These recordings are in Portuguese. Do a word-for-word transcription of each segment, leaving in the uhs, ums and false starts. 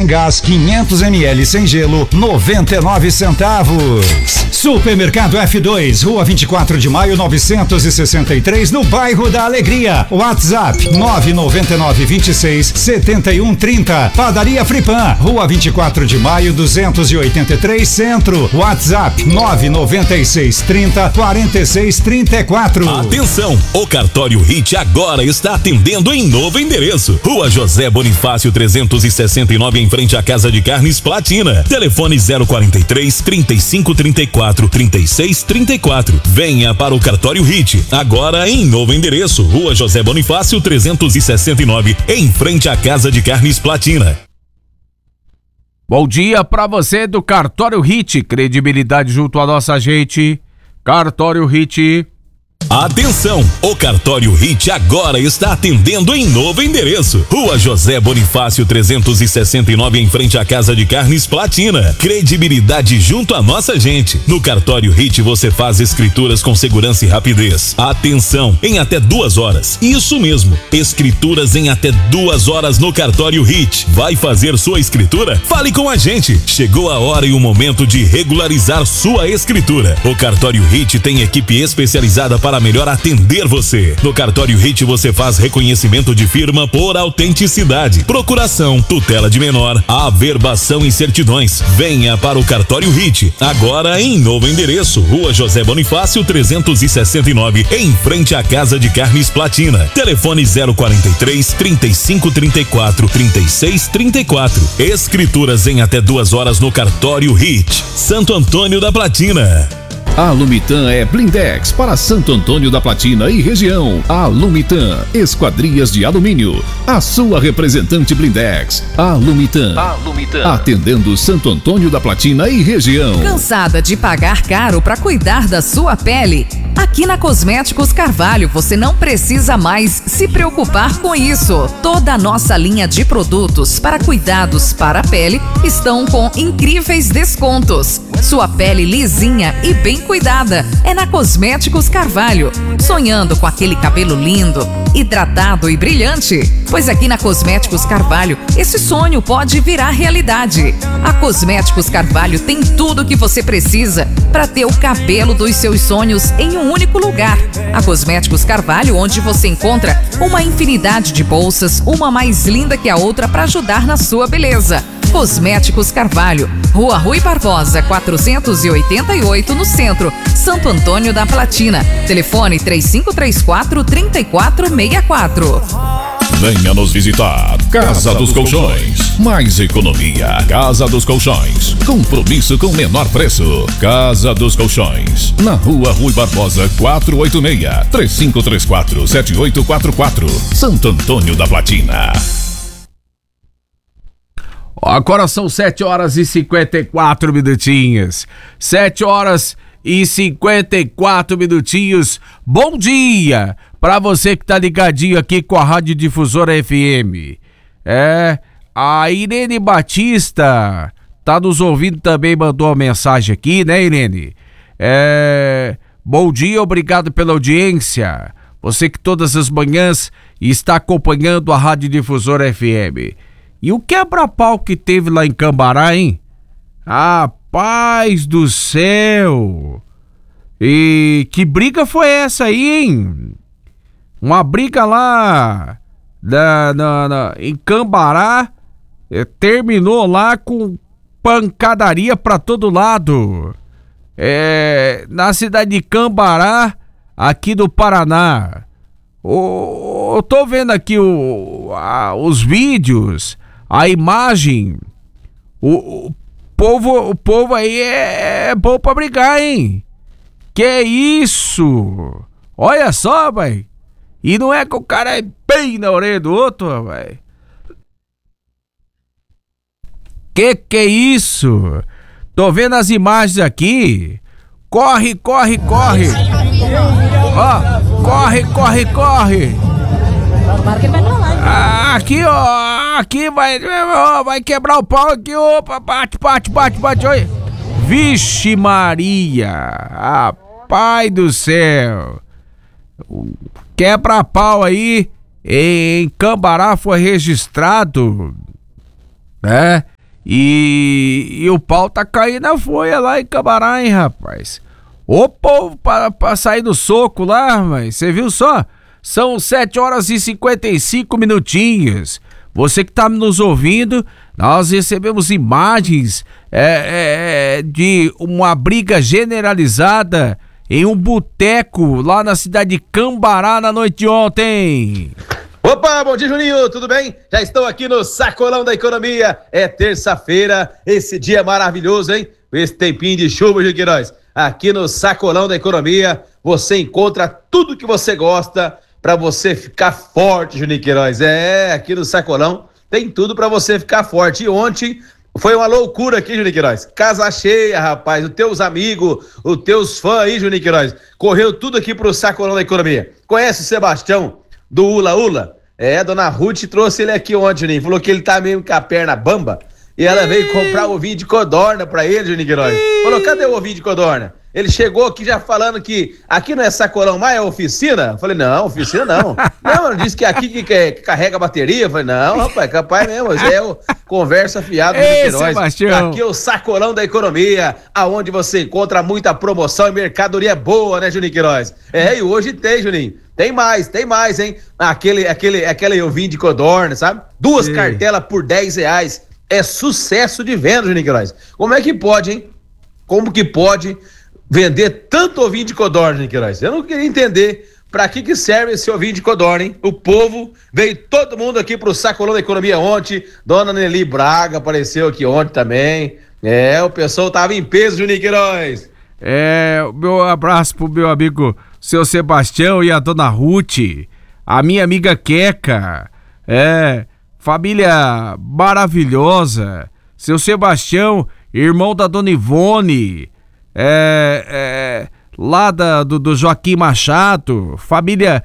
sem gás, quinhentos mililitros sem gelo, noventa e nove centavos. Supermercado F dois, Rua vinte e quatro de maio, novecentos e sessenta e três, no bairro da Alegria. WhatsApp nove nove nove, vinte e seis, setenta e um, trinta. Padaria Fripan, Rua vinte e quatro de maio, duzentos e oitenta e três, Centro. WhatsApp nove nove seis, trinta, quarenta e seis, trinta e quatro. Atenção, o Cartório Hit agora está atendendo em novo endereço. Rua José Bonifácio trezentos e sessenta e nove, em frente à Casa de Carnes Platina. Telefone zero quarenta e três, trinta e cinco, trinta e quatro, trinta e seis, trinta e quatro. Venha para o Cartório Hit, agora em novo endereço. Rua José Bonifácio trezentos e sessenta e nove, em frente à Casa de Carnes Platina. Bom dia para você do Cartório Hit, credibilidade junto à nossa gente. Cartório Hit. Atenção, o Cartório Hit agora está atendendo em novo endereço. Rua José Bonifácio trezentos e sessenta e nove, em frente à Casa de Carnes Platina. Credibilidade junto à nossa gente. No Cartório Hit você faz escrituras com segurança e rapidez. Atenção, em até duas horas. Isso mesmo, escrituras em até duas horas no Cartório Hit. Vai fazer sua escritura? Fale com a gente. Chegou a hora e o momento de regularizar sua escritura. O Cartório Hit tem equipe especializada para melhor atender você. No Cartório Hit você faz reconhecimento de firma por autenticidade, procuração, tutela de menor, averbação e certidões. Venha para o Cartório Hit, agora em novo endereço. Rua José Bonifácio trezentos e sessenta e nove, em frente à Casa de Carnes Platina. Telefone zero quarenta e três, trinta e cinco, trinta e quatro, trinta e seis, trinta e quatro. Escrituras em até duas horas no Cartório Hit, Santo Antônio da Platina. A Lumitan é blindex para Santo Antônio da Platina e região. A Lumitan, esquadrias de alumínio. A sua representante blindex. A Lumitan. A Lumitan. Atendendo Santo Antônio da Platina e região. Cansada de pagar caro para cuidar da sua pele? Aqui na Cosméticos Carvalho você não precisa mais se preocupar com isso. Toda a nossa linha de produtos para cuidados para a pele estão com incríveis descontos. Sua pele lisinha e bem cuidada é na Cosméticos Carvalho. Sonhando com aquele cabelo lindo, hidratado e brilhante? Pois aqui na Cosméticos Carvalho esse sonho pode virar realidade. A Cosméticos Carvalho tem tudo o que você precisa para ter o cabelo dos seus sonhos em um único lugar. A Cosméticos Carvalho, onde você encontra uma infinidade de bolsas, uma mais linda que a outra para ajudar na sua beleza. Cosméticos Carvalho, Rua Rui Barbosa, quatrocentos e oitenta e oito, no centro, Santo Antônio da Platina. Telefone três cinco três quatro, três quatro seis quatro. Venha nos visitar. Casa, Casa dos, dos Colchões. Colchões. Mais economia. Casa dos Colchões. Compromisso com menor preço. Casa dos Colchões. Na Rua Rui Barbosa, quatrocentos e oitenta e seis. três cinco três quatro, sete oito quatro quatro. Santo Antônio da Platina. Agora são sete horas e cinquenta e quatro minutinhos. sete horas e cinquenta e quatro minutinhos. Bom dia para você que tá ligadinho aqui com a Rádio Difusora F M. É, a Irene Batista tá nos ouvindo também, mandou uma mensagem aqui, né, Irene? É, bom dia, obrigado pela audiência. Você que todas as manhãs está acompanhando a Rádio Difusora F M. E o quebra-pau que teve lá em Cambará, hein? Ah, paz do céu! E que briga foi essa aí, hein? Uma briga lá na, na, na, em Cambará, eh, terminou lá com pancadaria pra todo lado. É, na cidade de Cambará, aqui do Paraná. O, eu tô vendo aqui o, a, os vídeos, a imagem. O, o povo, o povo aí é, é bom pra brigar, hein? Que isso? Olha só, vai. E não é que o cara é bem na orelha do outro, vai. Que que é isso? Tô vendo as imagens aqui. Corre, corre, corre. Ó, corre, corre, corre. Ah, aqui, ó. Aqui vai, ó, vai quebrar o pau aqui. Opa, bate, bate, bate, bate. Olha. Vixe Maria. Ah, pai do céu. Quebra-pau aí em Cambará foi registrado, né? E, e o pau tá caindo na folha lá em Camará, hein, rapaz? Ô povo para, para sair do soco lá, mas você viu só? São sete horas e cinquenta e cinco minutinhos. Você que tá nos ouvindo, nós recebemos imagens é, é, de uma briga generalizada em um boteco lá na cidade de Cambará na noite de ontem. Opa, bom dia, Juninho, tudo bem? Já estou aqui no Sacolão da Economia. É terça-feira, esse dia maravilhoso, hein? Esse tempinho de chuva, Juninho Queiroz. Aqui no Sacolão da Economia, você encontra tudo que você gosta para você ficar forte, Juninho Queiroz. É, aqui no Sacolão tem tudo para você ficar forte. E ontem foi uma loucura aqui, Juninho Queiroz. Casa cheia, rapaz. Os teus amigos, os teus fãs aí, Juninho Queiroz. Correu tudo aqui pro Sacolão da Economia. Conhece o Sebastião do Ula Ula? É, a dona Ruth trouxe ele aqui ontem, Juninho. Falou que ele tá mesmo com a perna bamba. E ela veio comprar o ovinho de codorna pra ele, Juninho Queiroz. Falou, cadê o ovinho de codorna? Ele chegou aqui já falando que aqui não é sacolão mais, é oficina? Eu falei, não, oficina não. Não, ele disse que aqui que, que, que carrega a bateria. Eu falei, não, rapaz, capaz mesmo. Isso é o conversa fiada do Queiroz. Sebastião. Aqui é o Sacolão da Economia, aonde você encontra muita promoção e mercadoria boa, né, Juninho Queiroz? É, e hoje tem, Juninho. Tem mais, tem mais, hein? Aquele, aquele, aquele ovinho de codorna, sabe? Duas Sim. cartelas por dez reais. É sucesso de venda, Juninho Queiroz. Como é que pode, hein? Como que pode vender tanto ovinho de codorna, Juninho Queiroz? Eu não queria entender pra que que serve esse ovinho de codorna, hein? O povo veio todo mundo aqui pro Sacolão da Economia ontem. Dona Nelly Braga apareceu aqui ontem também. É, o pessoal tava em peso, Juninho Queiroz. É, meu abraço pro meu amigo seu Sebastião e a dona Ruth, a minha amiga Queca, é, família maravilhosa, seu Sebastião, irmão da dona Ivone, é, é, lá da, do, do Joaquim Machado, família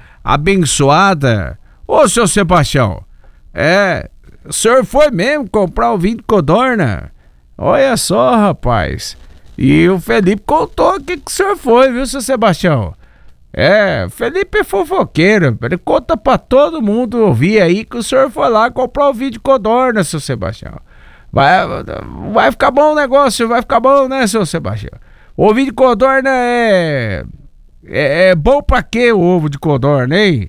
abençoada. Ô, seu Sebastião, é, o senhor foi mesmo comprar o vinho de codorna? Olha só, rapaz. E o Felipe contou o que que o senhor foi, viu, seu Sebastião? É, Felipe é fofoqueiro, ele conta pra todo mundo ouvir aí que o senhor foi lá comprar o vinho de codorna, seu Sebastião. Vai, vai ficar bom o negócio, vai ficar bom, né, seu Sebastião? O ovo de codorna é, é... É bom pra quê o ovo de codorna, hein?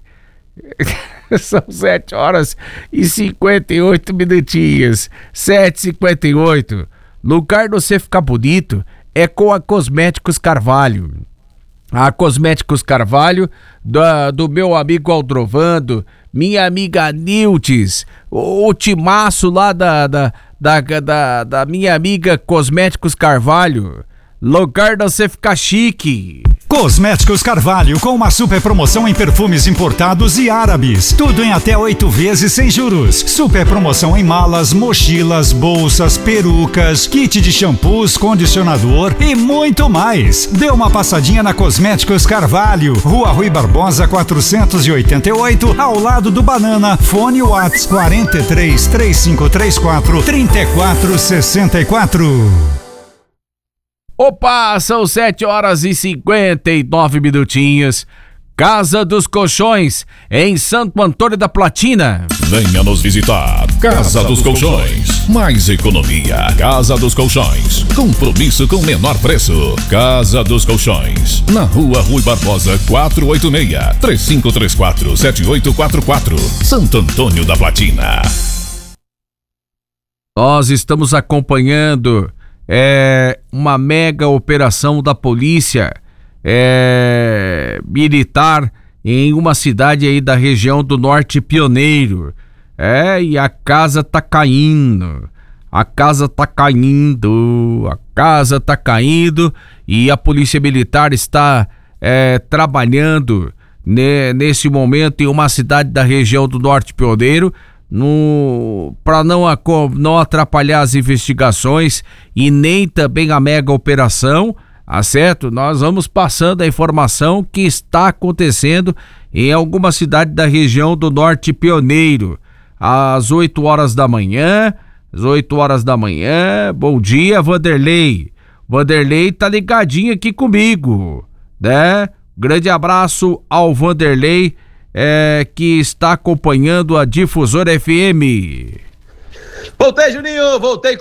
São sete horas e cinquenta e oito minutinhos. sete e cinquenta e oito. Lugar de você ficar bonito é com a Cosméticos Carvalho. A Cosméticos Carvalho, da, do meu amigo Aldrovando, minha amiga Nildes, o, o timaço lá da, da, da, da, da minha amiga Cosméticos Carvalho. Lugar de você ficar chique. Cosméticos Carvalho, com uma super promoção em perfumes importados e árabes. Tudo em até oito vezes sem juros. Super promoção em malas, mochilas, bolsas, perucas, kit de shampoos, condicionador e muito mais. Dê uma passadinha na Cosméticos Carvalho, Rua Rui Barbosa quatrocentos e oitenta e oito, ao lado do Banana. Fone Whats quarenta e três, trinta e cinco trinta e quatro, trinta e quatro sessenta e quatro. Opa, são sete horas e cinquenta e nove minutinhos. Casa dos Colchões, em Santo Antônio da Platina. Venha nos visitar. Casa dos Colchões. Mais economia. Casa dos Colchões. Compromisso com menor preço. Casa dos Colchões. Na Rua Rui Barbosa quatrocentos e oitenta e seis. três cinco três quatro, sete oito quatro quatro. Santo Antônio da Platina. Nós estamos acompanhando é, uma mega operação da polícia é, militar em uma cidade aí da região do Norte Pioneiro. É, e a casa tá caindo, a casa tá caindo, a casa tá caindo e a polícia militar está é, trabalhando ne, nesse momento em uma cidade da região do Norte Pioneiro, no, para não, não atrapalhar as investigações e nem também a mega operação, tá certo? Nós vamos passando a informação que está acontecendo em alguma cidade da região do Norte Pioneiro, às oito horas da manhã, às oito horas da manhã. Bom dia, Vanderlei. Vanderlei tá ligadinho aqui comigo, né? Grande abraço ao Vanderlei, É, que está acompanhando a Difusora F M. Voltei, Juninho, voltei